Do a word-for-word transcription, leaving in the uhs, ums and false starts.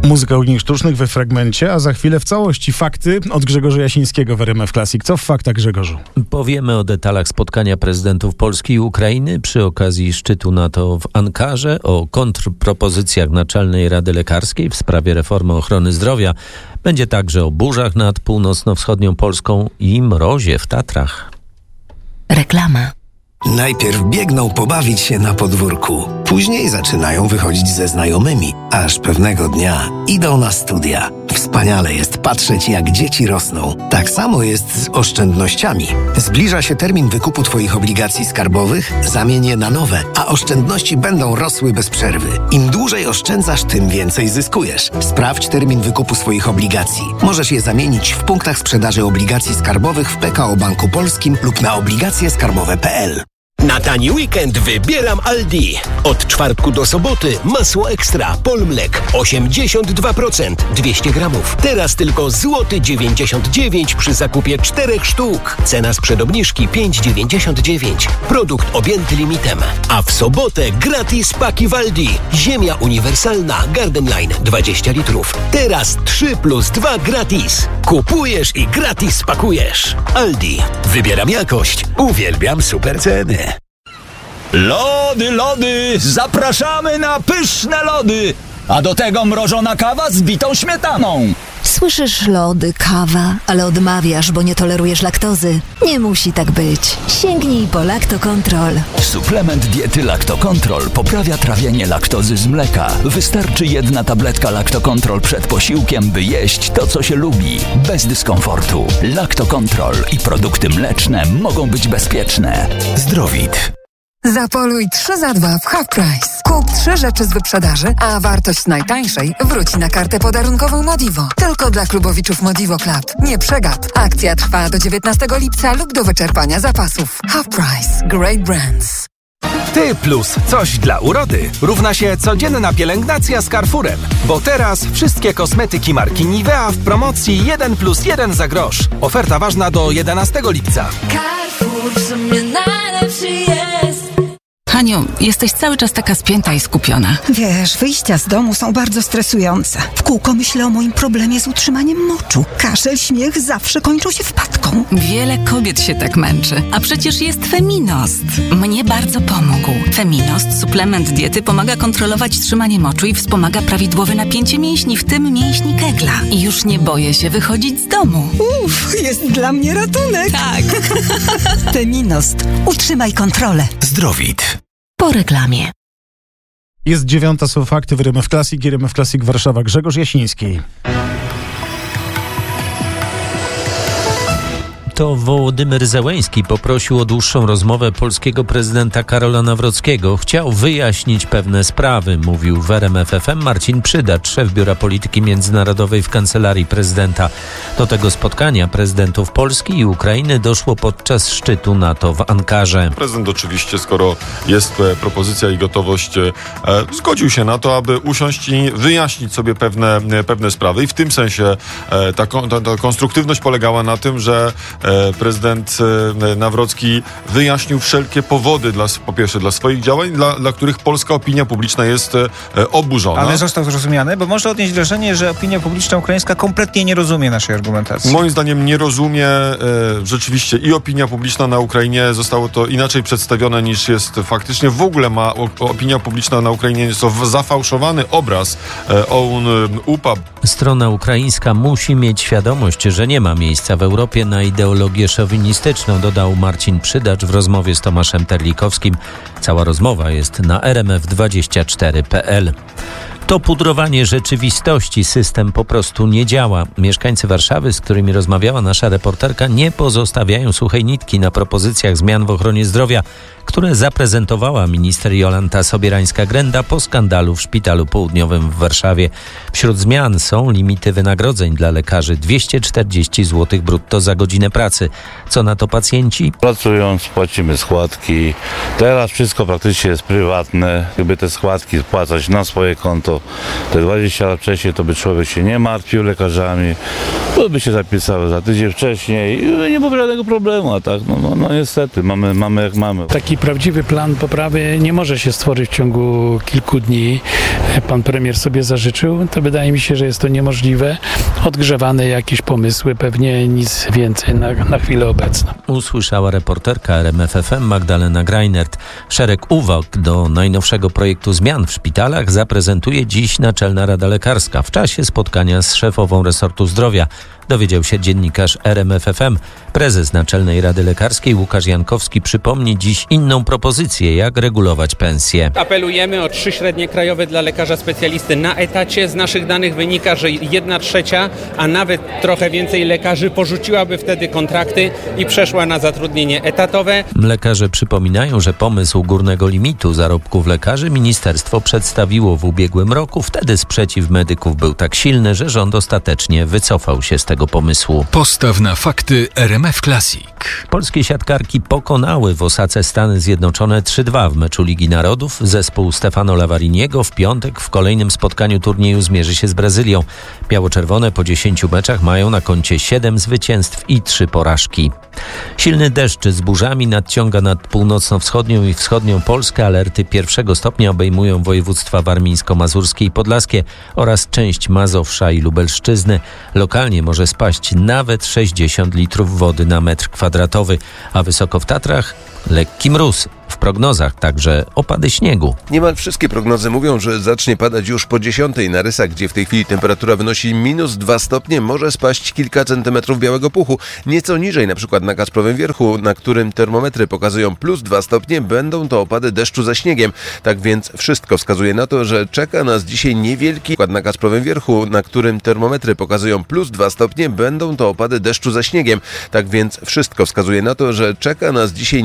Muzyka ognisk sztucznych we fragmencie, a za chwilę w całości fakty od Grzegorza Jasińskiego w R M F Classic. Co w faktach, Grzegorzu? Powiemy o detalach spotkania prezydentów Polski i Ukrainy przy okazji szczytu NATO w Ankarze, o kontrpropozycjach Naczelnej Rady Lekarskiej w sprawie reformy ochrony zdrowia. Będzie także o burzach nad północno-wschodnią Polską i mrozie w Tatrach. Reklama. Najpierw biegną pobawić się na podwórku, później zaczynają wychodzić ze znajomymi, aż pewnego dnia idą na studia. Wspaniale jest patrzeć, jak dzieci rosną. Tak samo jest z oszczędnościami. Zbliża się termin wykupu Twoich obligacji skarbowych, zamień je na nowe, a oszczędności będą rosły bez przerwy. Im dłużej oszczędzasz, tym więcej zyskujesz. Sprawdź termin wykupu swoich obligacji. Możesz je zamienić w punktach sprzedaży obligacji skarbowych w P K O Banku Polskim lub na obligacje skarbowe kropka p l. Na tani weekend wybieram Aldi. Od czwartku do soboty masło ekstra Polmlek osiemdziesiąt dwa procent dwieście gramów. Teraz tylko złoty dziewięćdziesiąt dziewięć przy zakupie czterech sztuk. Cena sprzed obniżki pięć dziewięćdziesiąt dziewięć. Produkt objęty limitem. A w sobotę gratis paki w Aldi. Ziemia uniwersalna Garden Line dwadzieścia litrów. Teraz trzy plus dwa gratis. Kupujesz i gratis pakujesz. Aldi. Wybieram jakość. Uwielbiam super ceny. Lody, lody! Zapraszamy na pyszne lody! A do tego mrożona kawa z bitą śmietaną. Słyszysz lody, kawa, ale odmawiasz, bo nie tolerujesz laktozy. Nie musi tak być. Sięgnij po Lactocontrol. Suplement diety Lactocontrol poprawia trawienie laktozy z mleka. Wystarczy jedna tabletka Lactocontrol przed posiłkiem, by jeść to, co się lubi. Bez dyskomfortu. Lactocontrol i produkty mleczne mogą być bezpieczne. Zdrowit. Zapoluj trzy za dwa w Half Price. Kup trzy rzeczy z wyprzedaży, a wartość najtańszej wróci na kartę podarunkową Modivo. Tylko dla klubowiczów Modivo Club. Nie przegap. Akcja trwa do dziewiętnastego lipca lub do wyczerpania zapasów. Half Price. Great brands. Ty plus coś dla urody równa się codzienna pielęgnacja z Carrefourem. Bo teraz wszystkie kosmetyki marki Nivea w promocji jeden plus jeden za grosz. Oferta ważna do jedenastego lipca. Carrefour w sumie najlepszy jest. Haniu, jesteś cały czas taka spięta i skupiona. Wiesz, wyjścia z domu są bardzo stresujące. W kółko myślę o moim problemie z utrzymaniem moczu. Kaszel, śmiech zawsze kończą się wpadką. Wiele kobiet się tak męczy. A przecież jest Feminost. Mnie bardzo pomógł. Feminost, suplement diety, pomaga kontrolować trzymanie moczu i wspomaga prawidłowe napięcie mięśni, w tym mięśni kegla. I już nie boję się wychodzić z domu. Uff, jest dla mnie ratunek. Tak. Feminost. Utrzymaj kontrolę. Zdrowit. Po reklamie. Jest dziewiąta, są fakty w R M F Classic, R M F Classic Warszawa. Grzegorz Jasiński. To Wołodymyr Zełenski poprosił o dłuższą rozmowę polskiego prezydenta Karola Nawrockiego. Chciał wyjaśnić pewne sprawy, mówił w R M F F M Marcin Przydacz, szef Biura Polityki Międzynarodowej w Kancelarii Prezydenta. Do tego spotkania prezydentów Polski i Ukrainy doszło podczas szczytu NATO w Ankarze. Prezydent oczywiście, skoro jest propozycja i gotowość, e, zgodził się na to, aby usiąść i wyjaśnić sobie pewne, pewne sprawy. I w tym sensie e, ta, ta, ta konstruktywność polegała na tym, że prezydent Nawrocki wyjaśnił wszelkie powody, dla, po pierwsze dla swoich działań, dla, dla których polska opinia publiczna jest oburzona. Ale został zrozumiany, bo można odnieść wrażenie, że opinia publiczna ukraińska kompletnie nie rozumie naszej argumentacji. Moim zdaniem nie rozumie e, rzeczywiście i opinia publiczna na Ukrainie. Zostało to inaczej przedstawione niż jest faktycznie. W ogóle ma o, opinia publiczna na Ukrainie jest to zafałszowany obraz e, O U N U P A. Strona ukraińska musi mieć świadomość, że nie ma miejsca w Europie na ideologię szowinistyczną, dodał Marcin Przydacz w rozmowie z Tomaszem Terlikowskim. Cała rozmowa jest na r m f dwadzieścia cztery kropka p l. To pudrowanie rzeczywistości. System po prostu nie działa. Mieszkańcy Warszawy, z którymi rozmawiała nasza reporterka, nie pozostawiają suchej nitki na propozycjach zmian w ochronie zdrowia, które zaprezentowała minister Jolanta Sobierańska-Grenda po skandalu w Szpitalu Południowym w Warszawie. Wśród zmian są limity wynagrodzeń dla lekarzy dwieście czterdzieści złotych brutto za godzinę pracy. Co na to pacjenci? Pracując płacimy składki. Teraz wszystko praktycznie jest prywatne. Gdyby te składki wpłacać na swoje konto, te dwadzieścia lat wcześniej, to by człowiek się nie martwił lekarzami, to by się zapisały za tydzień wcześniej i nie było żadnego problemu, a tak, no, no, no niestety, mamy, mamy jak mamy. Taki prawdziwy plan poprawy nie może się stworzyć w ciągu kilku dni. Pan premier sobie zażyczył, to wydaje mi się, że jest to niemożliwe. Odgrzewane jakieś pomysły, pewnie nic więcej na, na chwilę obecną. Usłyszała reporterka R M F F M Magdalena Greinert. Szereg uwag do najnowszego projektu zmian w szpitalach zaprezentuje dziś Naczelna Rada Lekarska w czasie spotkania z szefową resortu zdrowia. Dowiedział się dziennikarz R M F F M. Prezes Naczelnej Rady Lekarskiej Łukasz Jankowski przypomni dziś inną propozycję, jak regulować pensje. Apelujemy o trzy średnie krajowe dla lekarza specjalisty na etacie. Z naszych danych wynika, że jedna trzecia, a nawet trochę więcej lekarzy porzuciłaby wtedy kontrakty i przeszła na zatrudnienie etatowe. Lekarze przypominają, że pomysł górnego limitu zarobków lekarzy ministerstwo przedstawiło w ubiegłym roku. Wtedy sprzeciw medyków był tak silny, że rząd ostatecznie wycofał się z tego pomysłu. Postaw na fakty R M F Classic. Polskie siatkarki pokonały w Osace Stany Zjednoczone trzy dwa w meczu Ligi Narodów. Zespół Stefano Lavariniego w piątek w kolejnym spotkaniu turnieju zmierzy się z Brazylią. Biało-czerwone po dziesięciu meczach mają na koncie siedem zwycięstw i trzy porażki. Silny deszcz z burzami nadciąga nad północno-wschodnią i wschodnią Polskę. Alerty pierwszego stopnia obejmują województwa warmińsko-mazurskie i podlaskie oraz część Mazowsza i Lubelszczyzny. Lokalnie może spaść nawet sześćdziesiąt litrów wody na metr kwadratowy, a wysoko w Tatrach lekki mróz. W prognozach także opady śniegu. Niemal wszystkie prognozy mówią, że zacznie padać już po dziesiątej. Na Rysach, gdzie w tej chwili temperatura wynosi minus dwa stopnie, może spaść kilka centymetrów białego puchu. Nieco niżej, na przykład na Kasprowym Wierchu, na którym termometry pokazują plus dwa stopnie, będą to opady deszczu ze śniegiem. Tak więc wszystko wskazuje na to, że czeka nas dzisiaj niewielki opad na Kasprowym Wierchu, na którym termometry pokazują plus dwa stopnie, będą to opady deszczu ze śniegiem. Tak więc wszystko wskazuje na to, że czeka nas dzisiaj